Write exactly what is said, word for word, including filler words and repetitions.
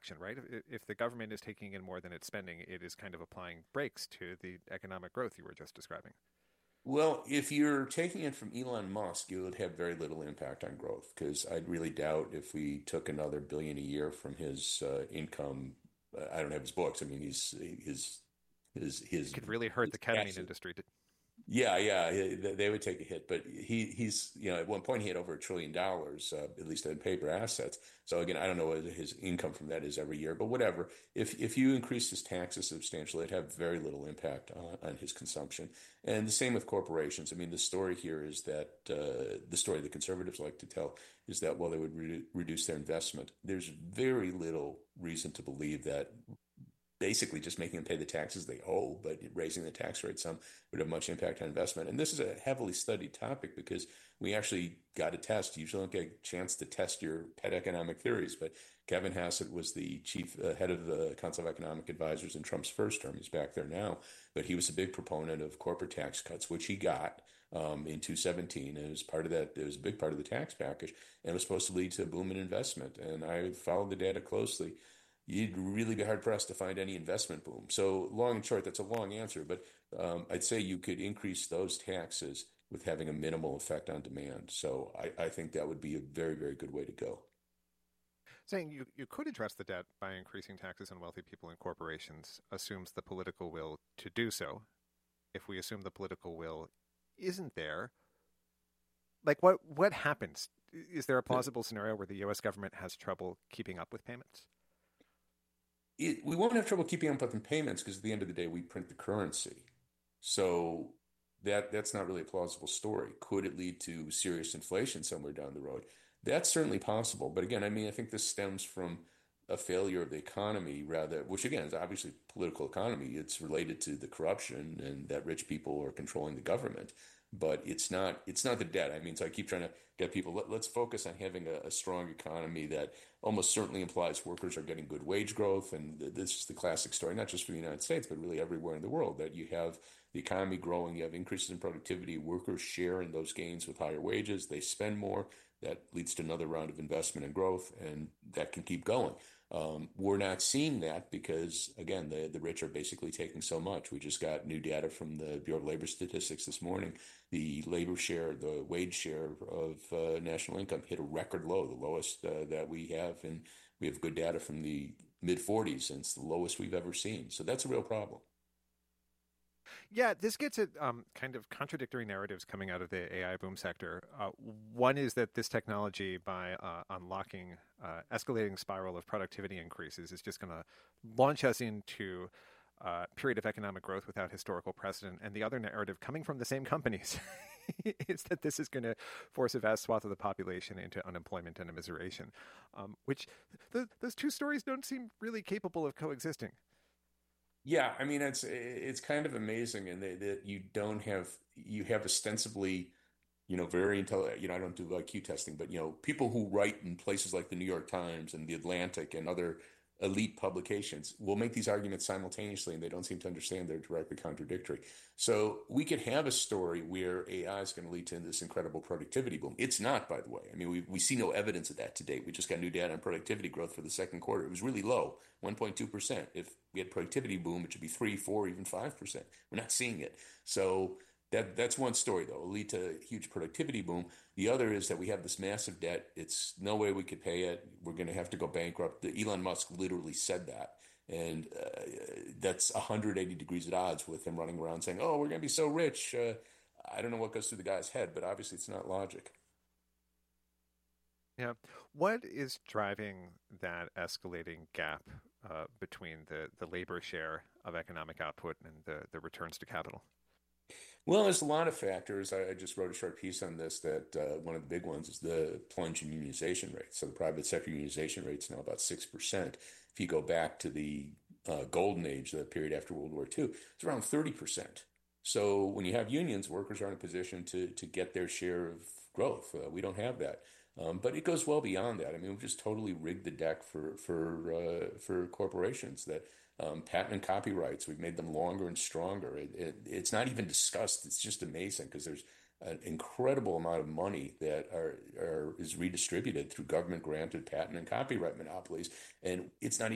function, right? If, if the government is taking in more than it's spending, it is kind of applying brakes to the economic growth you were just describing. Well, if you're taking it from Elon Musk, it would have very little impact on growth because I'd really doubt if we took another billion a year from his uh, income. uh, I don't have his books. I mean, he's his his It his could really hurt his the ketamine assets. industry. To, Yeah, yeah, he- they would take a hit, but he he's you know at one point he had over a trillion dollars, uh, at least in paper assets. So again, I don't know what his income from that is every year, but whatever. If if you increase his taxes substantially, it'd have very little impact on, on his consumption. And the same with corporations. I mean, the story here is that uh, the story the conservatives like to tell is that well, they would re reduce their investment. There's very little reason to believe that basically just making them pay the taxes they owe, but raising the tax rate some would have much impact on investment. And this is a heavily studied topic because we actually got a test. You usually don't get a chance to test your pet economic theories, but Kevin Hassett was the chief uh, head of the Council of Economic Advisors in Trump's first term. He's back there now, but he was a big proponent of corporate tax cuts, which he got um, in two seventeen. And it was part of that. It was a big part of the tax package, and it was supposed to lead to a boom in investment. And I followed the data closely. You'd really be hard pressed to find any investment boom. So, long and short, that's a long answer, but um, I'd say you could increase those taxes with having a minimal effect on demand. So, I, I think that would be a very, very good way to go. saying you, you could address the debt by increasing taxes on wealthy people and corporations assumes the political will to do so. If we assume the political will isn't there, like what what happens? Is there a plausible scenario where the U S government has trouble keeping up with payments? It, we won't have trouble keeping up with the payments because at the end of the day, we print the currency. So that that's not really a plausible story. Could it lead to serious inflation somewhere down the road? That's certainly possible. But again, I mean, I think this stems from a failure of the economy rather, which again is obviously political economy. It's related to the corruption and that rich people are controlling the government. But it's not it's not the debt. I mean, so I keep trying to get people, let, let's focus on having a, a strong economy that almost certainly implies workers are getting good wage growth. And th- this is the classic story, not just for the United States, but really everywhere in the world, that you have the economy growing, you have increases in productivity, workers share in those gains with higher wages, they spend more. That leads to another round of investment and growth, and that can keep going. Um, we're not seeing that because, again, the, the rich are basically taking so much. We just got new data from the Bureau of Labor Statistics this morning. The labor share, the wage share of uh, national income hit a record low, the lowest uh, that we have. And we have good data from the mid forties, and it's the lowest we've ever seen. So that's a real problem. Yeah, this gets at um, kind of contradictory narratives coming out of the A I boom sector. Uh, one is that this technology, by uh, unlocking uh, escalating spiral of productivity increases, is just going to launch us into a period of economic growth without historical precedent. And the other narrative, coming from the same companies, is that this is going to force a vast swath of the population into unemployment and immiseration, um, which th- those two stories don't seem really capable of coexisting. Yeah, I mean it's it's kind of amazing, and that that you don't have you have ostensibly, you know, very intelligent. You know, I don't do I Q testing, but you know, people who write in places like the New York Times and the Atlantic and other elite publications will make these arguments simultaneously, and they don't seem to understand they're directly contradictory. So we could have a story where A I is going to lead to this incredible productivity boom. It's not, by the way. I mean, we we see no evidence of that to date. We just got new data on productivity growth for the second quarter. It was really low, one point two percent. If we had productivity boom, it should be three, four, even five percent. We're not seeing it. So that that's one story, though. It'll lead to a huge productivity boom. The other is that we have this massive debt. It's no way we could pay it. We're going to have to go bankrupt. The, Elon Musk literally said that. And uh, that's one hundred eighty degrees at odds with him running around saying, oh, we're going to be so rich. Uh, I don't know what goes through the guy's head, but obviously it's not logic. Yeah. What is driving that escalating gap uh, between the, the labor share of economic output and the, the returns to capital? Well, there's a lot of factors. I, I just wrote a short piece on this that uh, one of the big ones is the plunge in unionization rates. So the private sector unionization rate is now about six percent. If you go back to the uh, golden age, the period after World War two, it's around thirty percent. So when you have unions, workers are in a position to to get their share of growth. Uh, we don't have that. Um, but it goes well beyond that. I mean, we've just totally rigged the deck for for uh, for corporations that um, patent and copyrights. We've made them longer and stronger. It, it, it's not even discussed. It's just amazing because there's an incredible amount of money that are, are is redistributed through government granted patent and copyright monopolies, and it's not